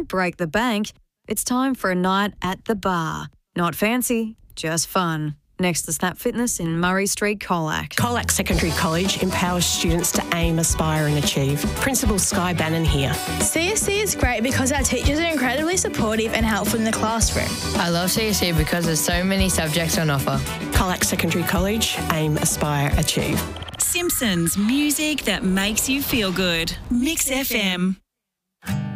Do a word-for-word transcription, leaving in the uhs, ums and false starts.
don't break the bank, it's time for a night at the bar. Not fancy, just fun. Next to Snap Fitness in Murray Street, Colac. Colac Secondary College empowers students to aim, aspire and achieve. Principal Sky Bannon here. C S C is great because our teachers are incredibly supportive and helpful in the classroom. I love C S C because there's so many subjects on offer. Colac Secondary College, aim, aspire, achieve. Simpsons, music that makes you feel good. Mix F M.